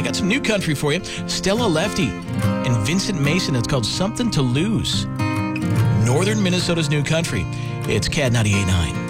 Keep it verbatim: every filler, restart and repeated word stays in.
got some new country for you. Stella Lefty and Vincent Mason. It's called Something to Lose. Northern Minnesota's new country. It's C A D ninety-eight point nine.